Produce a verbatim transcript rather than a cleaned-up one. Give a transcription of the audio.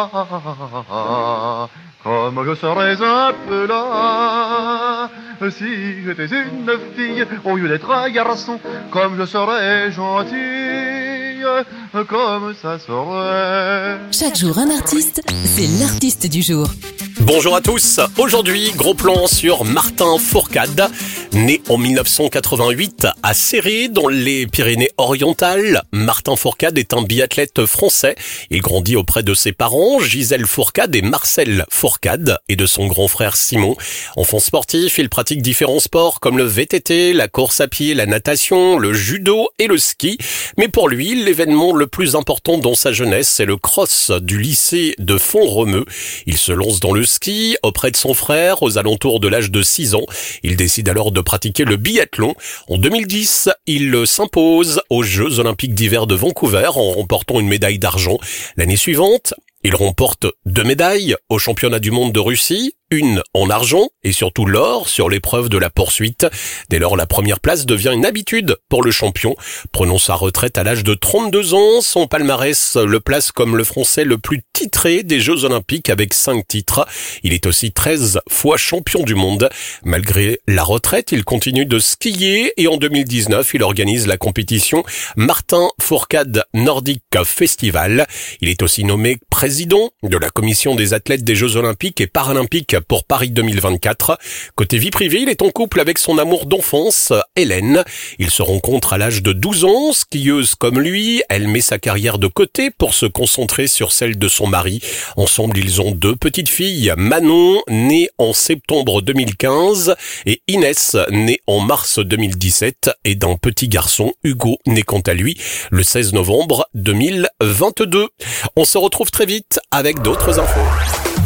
Comme je serais un peu là, si j'étais une fille, au lieu d'être un garçon, comme je serais gentille, comme ça serait. Chaque jour un artiste, c'est l'artiste du jour. Bonjour à tous, aujourd'hui gros plan sur Martin Fourcade, né en mille neuf cent quatre-vingt-huit à Céré dans les Pyrénées-Orientales. Martin Fourcade est un biathlète français, il grandit auprès de ses parents Gisèle Fourcade et Marcel Fourcade et de son grand frère Simon. Enfant sportif, il pratique différents sports comme le V T T, la course à pied, la natation, le judo et le ski. Mais pour lui, l'événement le plus important dans sa jeunesse, c'est le cross du lycée de Font-Romeu. Il se lance dans le ski auprès de son frère aux alentours de l'âge de six ans. Il décide alors de pratiquer le biathlon. En deux mille dix, il s'impose aux Jeux Olympiques d'hiver de Vancouver en remportant une médaille d'argent. L'année suivante, il remporte deux médailles au championnat du monde de Russie, une en argent et surtout l'or sur l'épreuve de la poursuite. Dès lors, la première place devient une habitude pour le champion. Prenant sa retraite à l'âge de trente-deux ans, son palmarès le place comme le Français le plus titré des Jeux Olympiques avec cinq titres. Il est aussi treize fois champion du monde. Malgré la retraite, il continue de skier et en deux mille dix-neuf, il organise la compétition Martin Fourcade Nordic Festival. Il est aussi nommé président de la commission des athlètes des Jeux Olympiques et Paralympiques pour Paris deux mille vingt-quatre. Côté vie privée, il est en couple avec son amour d'enfance, Hélène. Ils se rencontrent à l'âge de douze ans. Skieuse comme lui, elle met sa carrière de côté pour se concentrer sur celle de son mari. Ensemble, ils ont deux petites filles, Manon, née en septembre deux mille quinze, et Inès, née en mars deux mille dix-sept, et d'un petit garçon, Hugo, né quant à lui le seize novembre deux mille vingt-deux. On se retrouve très vite avec d'autres infos.